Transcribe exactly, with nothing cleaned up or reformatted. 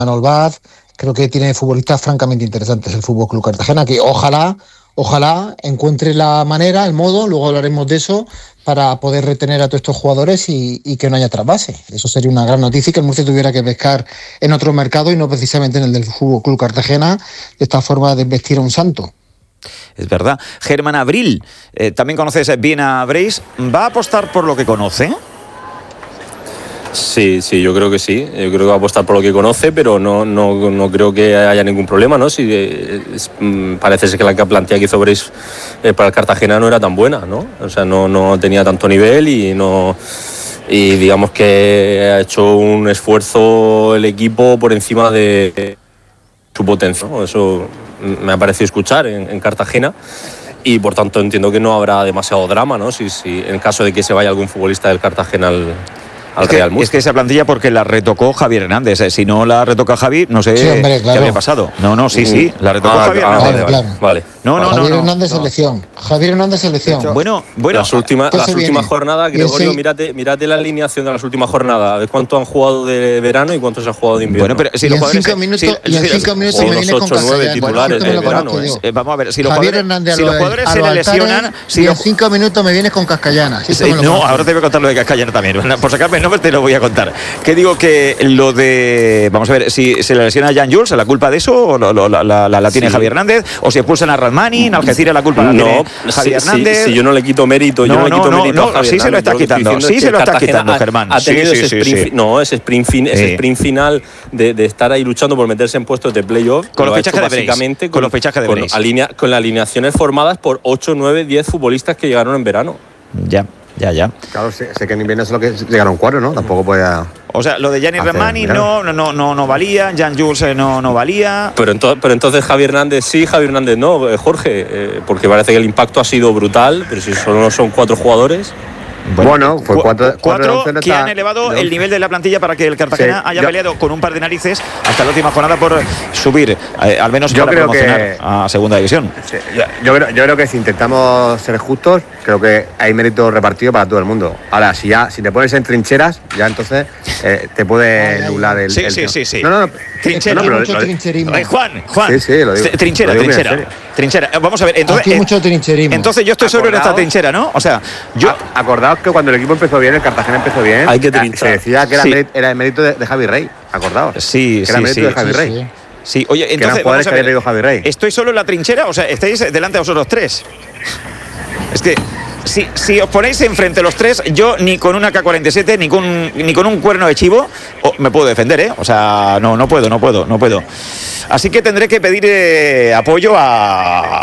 Manuel Vaz, creo que tiene futbolistas francamente interesantes el F C Cartagena, que ojalá, ojalá encuentre la manera, el modo, luego hablaremos de eso, para poder retener a todos estos jugadores y, y que no haya trasvase. Eso sería una gran noticia, que el Murcia tuviera que pescar en otro mercado y no precisamente en el del F C Cartagena, de esta forma de vestir a un santo. Es verdad. Germán Abril, eh, también conoces bien a Breis, ¿va a apostar por lo que conoce? Sí, sí, yo creo que sí. Yo creo que va a apostar por lo que conoce, pero no, no, no creo que haya ningún problema, ¿no? Si, eh, es, mm, parece ser que la plantilla que hizo Breis eh, para el Cartagena no era tan buena, ¿no? O sea, no, no tenía tanto nivel y no... Y digamos que ha hecho un esfuerzo el equipo por encima de su potencia, ¿no? Eso me ha parecido escuchar en, en Cartagena. Y por tanto entiendo que no habrá demasiado drama, ¿no? Si, si en caso de que se vaya algún futbolista del Cartagena al... Es que, es que esa plantilla porque la retocó Javier Hernández. Si no la retoca Javi, no sé sí, hombre, claro. qué había pasado. No, no, sí, sí, la retocó ah, Javier ah, Hernández. Vale, vale, vale. No, no, Javier no, Hernández no. selección. Javier Hernández selección. Bueno, bueno. Las últimas, las últimas jornadas, Gregorio, mírate, mírate la alineación de las últimas jornadas. De cuánto han jugado de verano y cuántos han jugado de invierno. Bueno, pero si y los en jugadores, cinco minutos, si, y en si, cinco minutos o me los viene con ocho o nueve titulares bueno, de verano. ¿eh? Eh, vamos a ver, si los Javier jugadores, Hernández si los jugadores se le lesionan, si y los... en cinco minutos me vienes con Cascallana. Sí, no, ahora te voy a contar lo de Cascallana también. Por sacarme el nombre te lo voy a contar. Que digo que lo de... Vamos a ver, si se le lesiona a Jan Jules, ¿la culpa de eso o lo, lo, la, la, la tiene sí. Javier Hernández? ¿O si expulsan a Radmani, en Algeciras la culpa la no, tiene Javier sí, Hernández? Sí, si yo no le quito mérito, no, yo no, le quito no, mérito no, a Javier sí se lo está quitando, sí se lo está quitando, Germán. Ha tenido sí, ese, sí, sprint, sí. No, ese sprint, fin, ese sí. sprint final de, de estar ahí luchando por meterse en puestos de playoff. Con los fichajes de básicamente con, con los fichajes de con, alinea, con las alineaciones formadas por ocho, nueve, diez futbolistas que llegaron en verano. Ya, ya, ya. Claro, sé, sé que en invierno es lo que llegaron cuatro, ¿no? Tampoco puede... O sea, lo de Gianni Radmani no, no, no, no valía, Jan Jules no, no valía. Pero, ento, pero entonces Javier Hernández sí, Javier Hernández no, eh, Jorge, eh, porque parece que el impacto ha sido brutal, pero si solo son cuatro jugadores. Bueno, bueno fue cu cuatro, cuatro, cuatro que han elevado el nivel de la plantilla para que el Cartagena sí, haya yo, peleado con un par de narices hasta la última jornada por subir, eh, al menos yo para creo promocionar que, a segunda división. Sí, yo, yo, creo, yo creo que si intentamos ser justos, creo que hay mérito repartido para todo el mundo. Ahora, si ya si te pones en trincheras, ya entonces eh, te puede nublar el... Sí, el sí, sí, sí. No, no, no. Trinchera. No, no, mucho lo, trincherismo. Eh, Juan, Juan. Sí, sí, lo digo. Trinchera, lo digo trinchera. Trinchera. Vamos a ver, entonces... Aquí hay mucho trincherismo. Entonces yo estoy solo en esta trinchera, ¿no? O sea, yo... Acordaos que cuando el equipo empezó bien, el Cartagena empezó bien. Hay que trinchar. Se decía que era, sí. mérito, era el mérito de, de Javi Rey. Acordaos. Sí, que sí, era mérito sí. de Javi sí, Rey. Sí. Sí, oye, entonces, vamos a ver, Javi Rey. ¿estoy solo en la trinchera? O sea, ¿estáis delante de vosotros tres? Es que si, si os ponéis enfrente los tres, yo ni con una K cuarenta y siete, ni con, ni con un cuerno de chivo oh, me puedo defender, ¿eh? O sea, no, no puedo, no puedo, no puedo. Así que tendré que pedir eh, apoyo a...